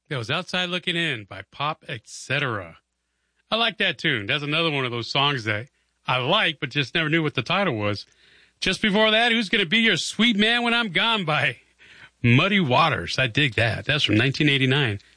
That was Outside Looking In by Pop Etc. I like that tune. That's another one of those songs that I like, but just never knew what the title was. Just before that, Who's Gonna Be Your Sweet Man When I'm Gone by Muddy Waters. I dig that. That's from 1989.